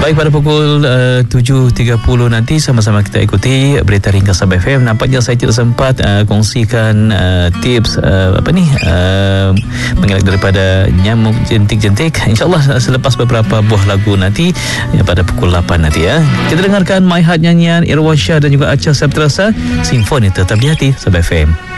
Baik, pada pukul 7.30 nanti sama-sama kita ikuti berita ringkas Sabah FM. Nampaknya saya tidak sempat kongsikan tips mengelak daripada nyamuk jentik-jentik. InsyaAllah selepas beberapa buah lagu nanti pada pukul 8 nanti ya. Kita dengarkan My Heart nyanyian Irwan Shah dan juga Acha Septrasa, Simfoni Tetap di Hati Sabah FM.